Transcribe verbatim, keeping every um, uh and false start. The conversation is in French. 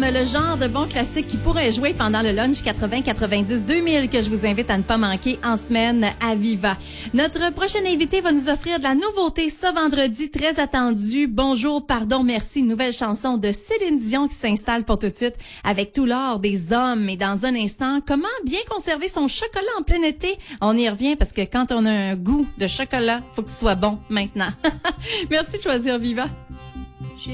le genre de bon classique qui pourrait jouer pendant le lunch quatre-vingts, quatre-vingt-dix, deux mille que je vous invite à ne pas manquer en semaine à Viva. Notre prochain invité va nous offrir de la nouveauté ce vendredi, très attendu. Bonjour, pardon, merci, nouvelle chanson de Céline Dion qui s'installe pour tout de suite avec tout l'or des hommes. Et dans un instant, comment bien conserver son chocolat en plein été? On y revient parce que quand on a un goût de chocolat, faut que ce soit bon maintenant. Merci de choisir Viva.